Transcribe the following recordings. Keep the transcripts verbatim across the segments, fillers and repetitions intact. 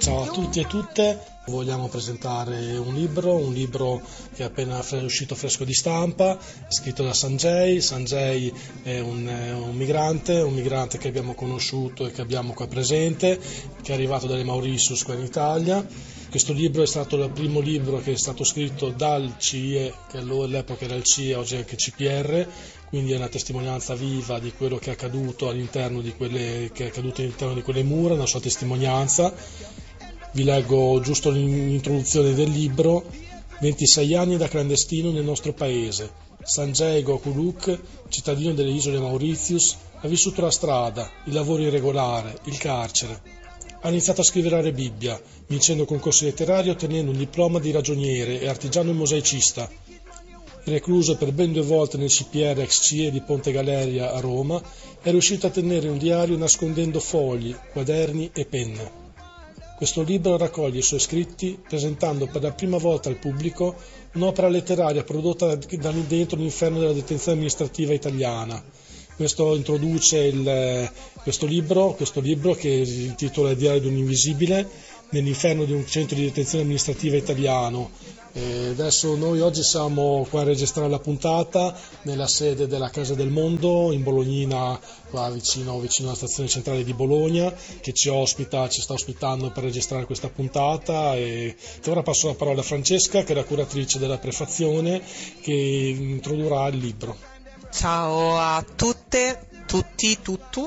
Ciao a tutti e tutte, vogliamo presentare un libro, un libro che è appena uscito fresco di stampa, scritto da Sanjay. Sanjay è un, è un migrante, un migrante che abbiamo conosciuto e che abbiamo qua presente, che è arrivato dalle Mauritius qua in Italia. Questo libro è stato il primo libro che è stato scritto dal C I E, che all'epoca era il C I E, oggi è anche C P R, quindi è una testimonianza viva di quello che è accaduto all'interno di quelle, che è accaduto all'interno di quelle mura, una sua testimonianza. Vi leggo giusto l'introduzione del libro. ventisei anni da clandestino nel nostro paese. Sanjay Gokuluk, cittadino delle isole Mauritius, ha vissuto la strada, il lavoro irregolare, il carcere. Ha iniziato a scrivere la Bibbia, vincendo concorsi letterari e ottenendo un diploma di ragioniere e artigiano mosaicista. Recluso per ben due volte nel C P R ex C I E di Ponte Galeria a Roma, è riuscito a tenere un diario nascondendo fogli, quaderni e penne. Questo libro raccoglie i suoi scritti, presentando per la prima volta al pubblico un'opera letteraria prodotta da dentro l'inferno della detenzione amministrativa italiana. Questo introduce il, questo libro, questo libro che il titolo è Diario di un invisibile, nell'inferno di un centro di detenzione amministrativa italiano. E adesso noi oggi siamo qua a registrare la puntata nella sede della Casa del Mondo in Bolognina, qua vicino, vicino alla stazione centrale di Bologna, che ci ospita, ci sta ospitando per registrare questa puntata. E ora passo la parola a Francesca, che è la curatrice della prefazione, che introdurrà il libro. Ciao a tutte, tutti, tuttu.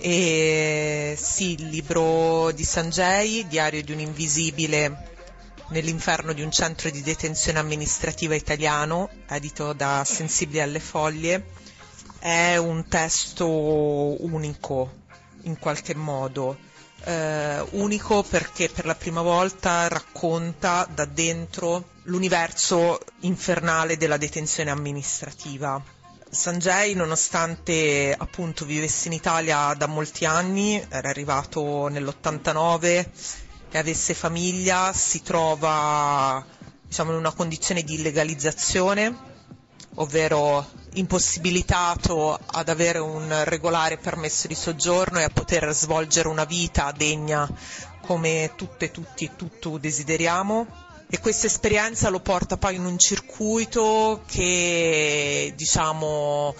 E sì, il libro di Sanjay, Diario di un invisibile nell'inferno di un centro di detenzione amministrativa italiano, edito da Sensibili alle Foglie, è un testo unico in qualche modo, eh, unico perché per la prima volta racconta da dentro l'universo infernale della detenzione amministrativa. Sanjay, nonostante appunto vivesse in Italia da molti anni, era arrivato nell'ottantanove e avesse famiglia, si trova diciamo in una condizione di illegalizzazione, ovvero impossibilitato ad avere un regolare permesso di soggiorno e a poter svolgere una vita degna come tutte, tutti e tutto desideriamo. E questa esperienza lo porta poi in un circuito che diciamo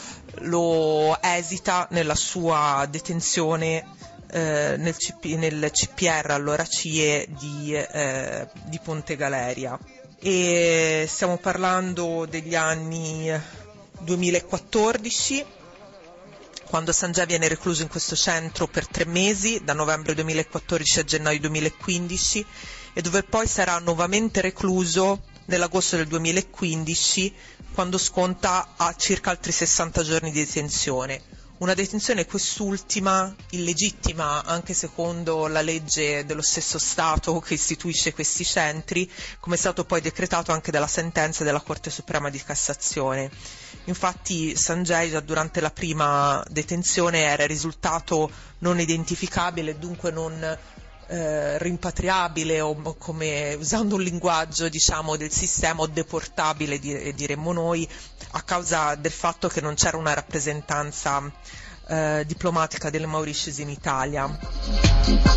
lo esita nella sua detenzione eh, nel, C P, nel C P R, allora C I E di, eh, di Ponte Galeria. E stiamo parlando degli anni duemilaquattordici, quando Sanjay viene recluso in questo centro per tre mesi, da novembre duemilaquattordici a gennaio duemilaquindici, e dove poi sarà nuovamente recluso nell'agosto del duemilaquindici, quando sconta a circa altri sessanta giorni di detenzione. Una detenzione quest'ultima illegittima anche secondo la legge dello stesso Stato che istituisce questi centri, come è stato poi decretato anche dalla sentenza della Corte Suprema di Cassazione. Infatti Sanjay già durante la prima detenzione era risultato non identificabile, dunque non Eh, rimpatriabile o come, usando un linguaggio diciamo del sistema, o deportabile diremmo noi, a causa del fatto che non c'era una rappresentanza eh, diplomatica delle Mauritius in Italia.